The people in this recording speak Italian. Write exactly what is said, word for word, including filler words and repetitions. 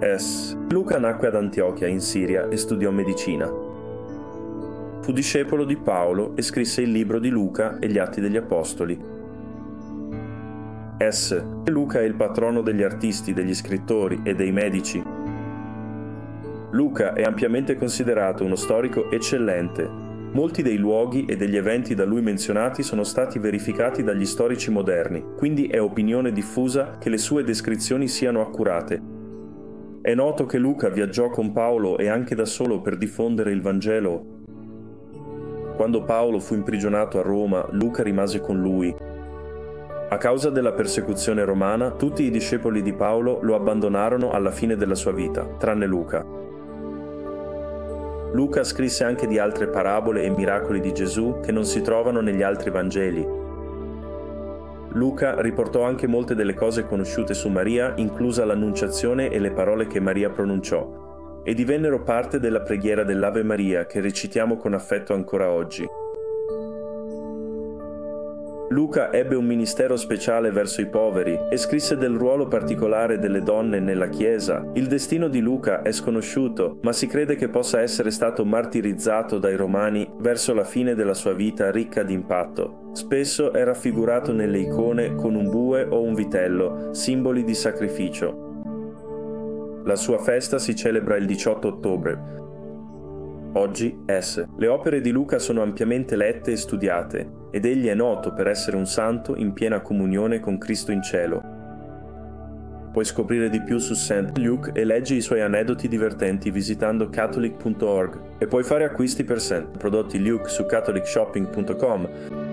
S. Luca nacque ad Antiochia, in Siria, e studiò medicina. Fu discepolo di Paolo e scrisse il libro di Luca e gli Atti degli Apostoli. S. Luca è il patrono degli artisti, degli scrittori e dei medici. Luca è ampiamente considerato uno storico eccellente. Molti dei luoghi e degli eventi da lui menzionati sono stati verificati dagli storici moderni, quindi è opinione diffusa che le sue descrizioni siano accurate. È noto che Luca viaggiò con Paolo e anche da solo per diffondere il Vangelo. Quando Paolo fu imprigionato a Roma, Luca rimase con lui. A causa della persecuzione romana, tutti i discepoli di Paolo lo abbandonarono alla fine della sua vita, tranne Luca. Luca scrisse anche di altre parabole e miracoli di Gesù che non si trovano negli altri Vangeli. Luca riportò anche molte delle cose conosciute su Maria, inclusa l'Annunciazione e le parole che Maria pronunciò, e divennero parte della preghiera dell'Ave Maria che recitiamo con affetto ancora oggi. Luca ebbe un ministero speciale verso i poveri e scrisse del ruolo particolare delle donne nella Chiesa. Il destino di Luca è sconosciuto, ma si crede che possa essere stato martirizzato dai Romani verso la fine della sua vita ricca di impatto. Spesso è raffigurato nelle icone con un bue o un vitello, simboli di sacrificio. La sua festa si celebra il diciotto ottobre. Oggi S. Le opere di Luca sono ampiamente lette e studiate, ed egli è noto per essere un santo in piena comunione con Cristo in cielo. Puoi scoprire di più su Saint Luke e leggi i suoi aneddoti divertenti visitando catholic punto org, e puoi fare acquisti per Saint prodotti Luke su catholic shopping punto com.